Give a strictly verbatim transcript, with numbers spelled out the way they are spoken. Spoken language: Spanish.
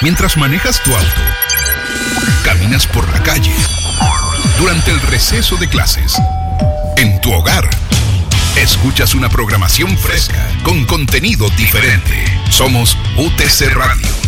mientras manejas tu auto, caminas por la calle, durante el receso de clases, en tu hogar. Escuchas una programación fresca, con contenido diferente. Somos U T C Radio.